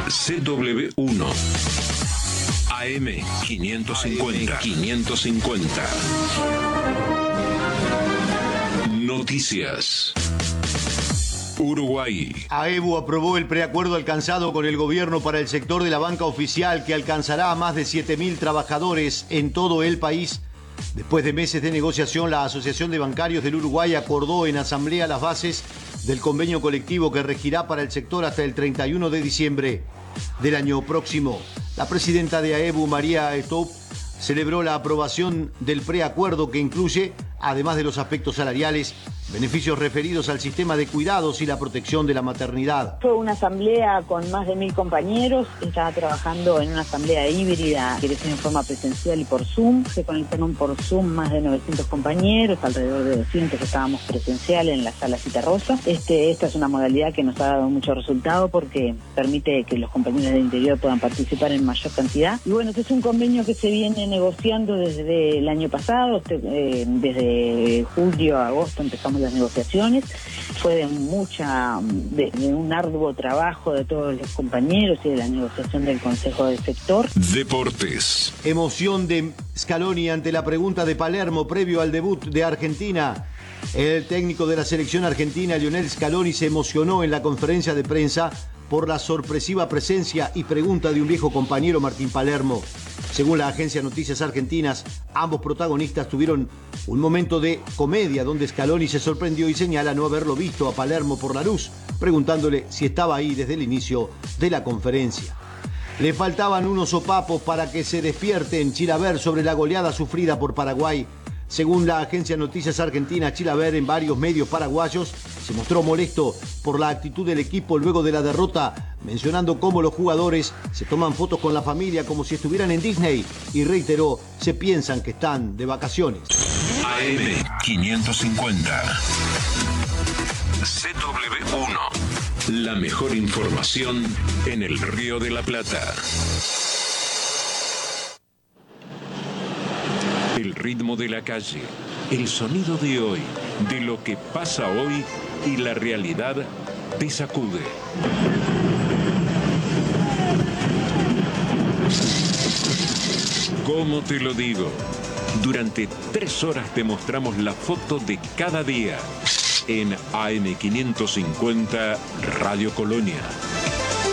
CW1 AM 550. Noticias. Uruguay. AEBU aprobó el preacuerdo alcanzado con el gobierno para el sector de la banca oficial, que alcanzará a más de 7.000 trabajadores en todo el país. Después de meses de negociación, la Asociación de Bancarios del Uruguay acordó en asamblea las bases del convenio colectivo que regirá para el sector hasta el 31 de diciembre del año próximo. La presidenta de AEBU, María Stoup, celebró la aprobación del preacuerdo, que incluye, además de los aspectos salariales, beneficios referidos al sistema de cuidados y la protección de la maternidad. Fue una asamblea con más de 1.000 compañeros. Estaba trabajando en una asamblea híbrida que era en forma presencial y por Zoom. Se conectaron por Zoom más de 900 compañeros, alrededor de 200 que estábamos presencial en la sala Cita Rosa. Esta es una modalidad que nos ha dado mucho resultado porque permite que los compañeros del interior puedan participar en mayor cantidad. Y bueno, este es un convenio que se viene negociando desde el año pasado, desde julio a agosto empezamos las negociaciones. Fue de un arduo trabajo de todos los compañeros y de la negociación del Consejo del Sector. Deportes. Emoción de Scaloni ante la pregunta de Palermo previo al debut de Argentina. El técnico de la selección argentina, Lionel Scaloni, se emocionó en la conferencia de prensa por la sorpresiva presencia y pregunta de un viejo compañero, Martín Palermo. Según la agencia Noticias Argentinas, ambos protagonistas tuvieron un momento de comedia donde Scaloni se sorprendió y señala no haberlo visto a Palermo por la luz, preguntándole si estaba ahí desde el inicio de la conferencia. Le faltaban unos sopapos para que se despierte en Chilaver sobre la goleada sufrida por Paraguay. Según la agencia Noticias Argentina, Chilaver en varios medios paraguayos se mostró molesto por la actitud del equipo luego de la derrota, mencionando cómo los jugadores se toman fotos con la familia como si estuvieran en Disney, y reiteró, se piensan que están de vacaciones. AM 550. CW1. La mejor información en el Río de la Plata. El ritmo de la calle, el sonido de hoy, de lo que pasa hoy y la realidad te sacude. ¿Cómo te lo digo? Durante 3 horas te mostramos la foto de cada día en AM 550 Radio Colonia.